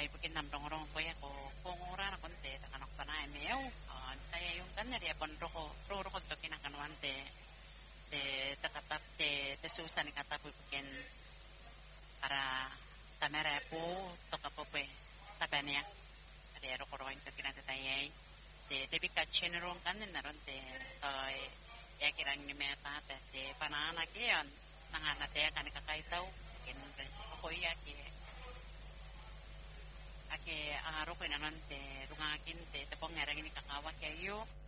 ibu kin nam dong rong ko ya ko ora na konte ta kanok panay meu tayo yung kan na dia pon roko to kinakanuan te takatap te susan katap bukin para tamera po to kapope tapania ada roko roko to kinata tayo te bikatchen rong kan na ron te ya kirang ni meta te panana kian nangana te kan kakaitaw kin ko ya ki ake angaro ko nanon te rungakin te pong ngarang ni kakawa kayo